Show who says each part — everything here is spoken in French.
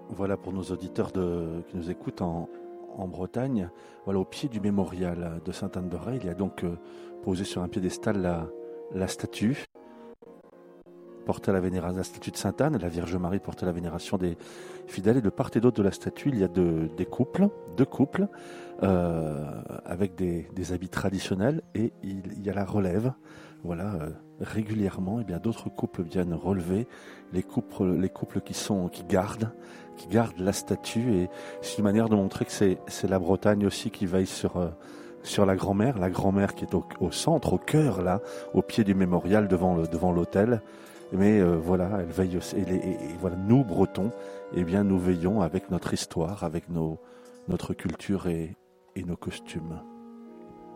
Speaker 1: Voilà pour nos auditeurs qui nous écoutent en Bretagne. Voilà, au pied du mémorial de Sainte-Anne-de-Ré, il y a donc posé sur un piédestal la statue portée à la vénération, la statue de Sainte-Anne, la Vierge Marie portée à la vénération des fidèles. Et de part et d'autre de la statue, il y a deux couples, avec des habits traditionnels, et il y a la relève. Voilà, régulièrement, et bien d'autres couples viennent relever les couples qui gardent la statue, et c'est une manière de montrer que c'est la Bretagne aussi qui veille sur la grand-mère qui est au centre, au cœur là, au pied du mémorial devant l'autel. Mais voilà, elle veille aussi, et voilà, nous Bretons, eh bien nous veillons avec notre histoire, avec notre culture et nos costumes.